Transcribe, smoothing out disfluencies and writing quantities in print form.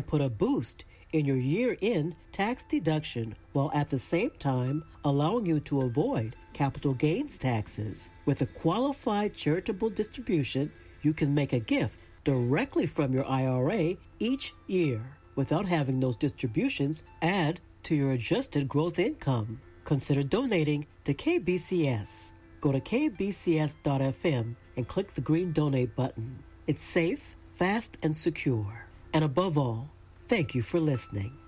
put a boost in your year-end tax deduction while at the same time allowing you to avoid capital gains taxes. With a qualified charitable distribution, you can make a gift directly from your IRA each year without having those distributions add to your adjusted growth income. Consider donating to KBCS. Go to kbcs.fm and click the green donate button. It's safe, fast, and secure. And above all, thank you for listening.